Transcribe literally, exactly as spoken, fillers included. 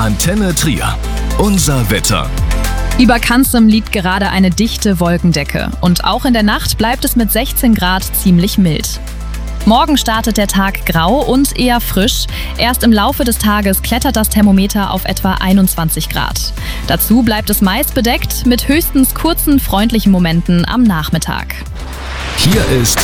Antenne Trier. Unser Wetter. Über Kanzem liegt gerade eine dichte Wolkendecke und auch in der Nacht bleibt es mit sechzehn Grad ziemlich mild. Morgen startet der Tag grau und eher frisch. Erst im Laufe des Tages klettert das Thermometer auf etwa einundzwanzig Grad. Dazu bleibt es meist bedeckt mit höchstens kurzen, freundlichen Momenten am Nachmittag. Hier ist